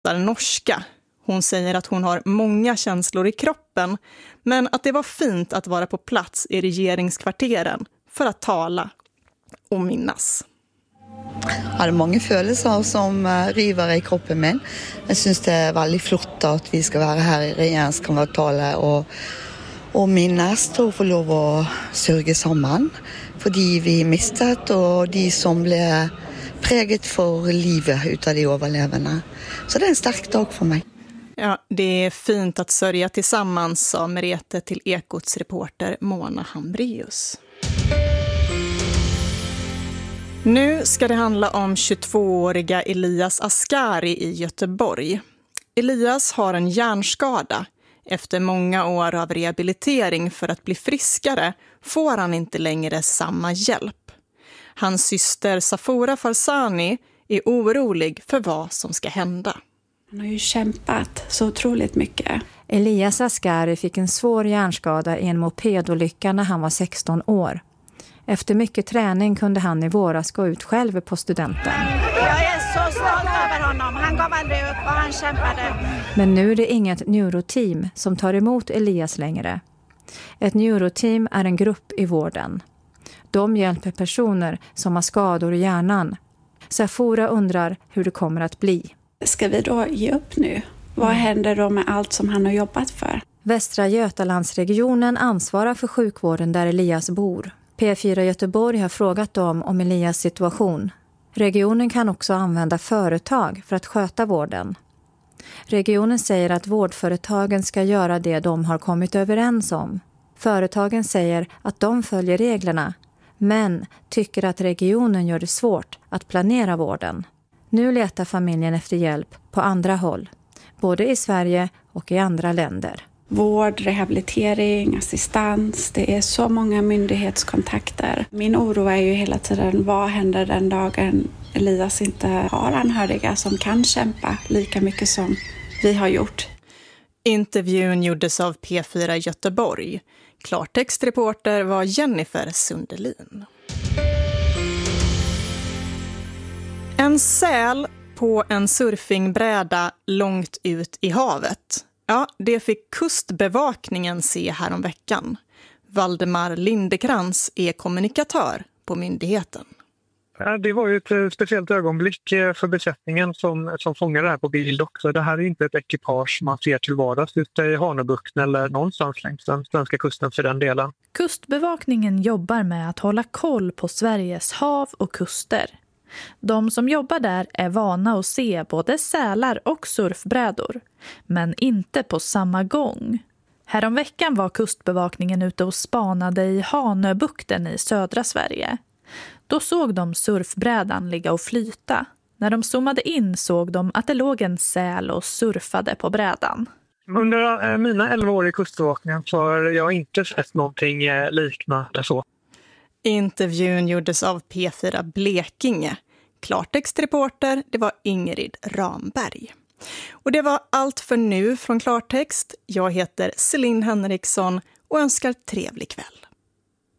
pratar norska. Hon säger att hon har många känslor i kroppen, men att det var fint att vara på plats i regeringskvarteren för att tala och minnas. Jeg hadde mange følelser som river i kroppen min. Jeg synes det er veldig flott at vi skal være her i regjeringskvartalet og minnes og få lov å sørge sammen. Fordi vi mistet, og de som ble preget for livet ut av de overlevende. Så det är en stark dag för mig. Ja, det är fint att sörja tillsammans, sa Merete till Ekots reporter Mona Hambrius. Nu ska det handla om 22-åriga Elias Ascari i Göteborg. Elias har en hjärnskada. Efter många år av rehabilitering för att bli friskare får han inte längre samma hjälp. Hans syster Safora Farsani är orolig för vad som ska hända. Han har ju kämpat så otroligt mycket. Elias Ascari fick en svår hjärnskada i en mopedolycka när han var 16 år. Efter mycket träning kunde han i våras gå ut själv på studenten. Jag är så stolt över honom. Han gav aldrig upp och han kämpade. Men nu är det inget neuroteam som tar emot Elias längre. Ett neuroteam är en grupp i vården. De hjälper personer som har skador i hjärnan. Safora undrar hur det kommer att bli. Ska vi då ge upp nu? Vad händer då med allt som han har jobbat för? Västra Götalandsregionen ansvarar för sjukvården där Elias bor. P4 Göteborg har frågat dem om Elias situation. Regionen kan också använda företag för att sköta vården. Regionen säger att vårdföretagen ska göra det de har kommit överens om. Företagen säger att de följer reglerna, men tycker att regionen gör det svårt att planera vården. Nu letar familjen efter hjälp på andra håll, både i Sverige och i andra länder. Vård, rehabilitering, assistans, det är så många myndighetskontakter. Min oro är ju hela tiden, vad händer den dagen Elias inte har anhöriga som kan kämpa lika mycket som vi har gjort. Intervjun gjordes av P4 Göteborg. Klartextreporter var Jennifer Sundelin. En säl på en surfingbräda långt ut i havet. Ja, det fick kustbevakningen se häromveckan. Valdemar Lindekrans är kommunikatör på myndigheten. Ja, det var ju ett speciellt ögonblick för besättningen som fångade det här på bild också. Det här är inte ett ekipage man ser till vardags ute i Hanöbukten eller någonstans längs den svenska kusten för den delen. Kustbevakningen jobbar med att hålla koll på Sveriges hav och kuster. De som jobbar där är vana att se både sälar och surfbrädor, men inte på samma gång. Häromveckan var kustbevakningen ute och spanade i Hanöbukten i södra Sverige. Då såg de surfbrädan ligga och flyta. När de zoomade in såg de att det låg en säl och surfade på brädan. Under mina 11 år i kustbevakningen så har jag inte sett någonting liknande så. Intervjun gjordes av P4 Blekinge. Klartextreporter, det var Ingrid Ramberg. Och det var allt för nu från Klartext. Jag heter Celine Henriksson och önskar trevlig kväll.